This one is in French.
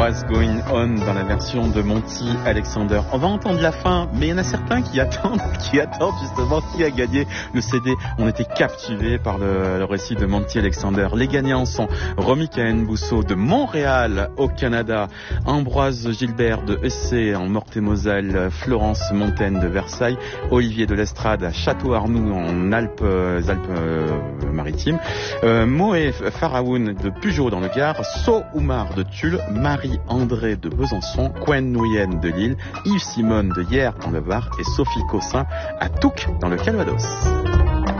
What's Going On dans la version de Monty Alexander. On va entendre la fin, mais il y en a certains qui attendent justement qui a gagné le CD. On était captivés par le récit de Monty Alexander. Les gagnants sont Romy Cahen-Bousseau de Montréal au Canada, Ambroise Gilbert de Essé en Meurthe-et-Moselle, Florence Montaine de Versailles, Olivier de l'Estrade à Château-Arnoux en Alpes-Maritimes, Moé Faraoun de Pugeot dans le Gard, So Oumar de Tulle, Marie-André de Besançon, Quen Nguyen de Lille, Yves Simone de Hyères dans le Var et Sophie Cossin à Touques dans le Calvados.